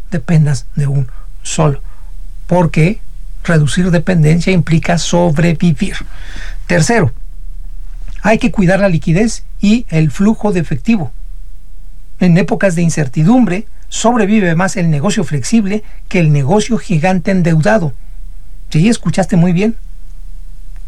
dependas de un solo, porque reducir dependencia implica sobrevivir. Tercero, hay que cuidar la liquidez y el flujo de efectivo. En épocas de incertidumbre, sobrevive más el negocio flexible que el negocio gigante endeudado. Sí, escuchaste muy bien,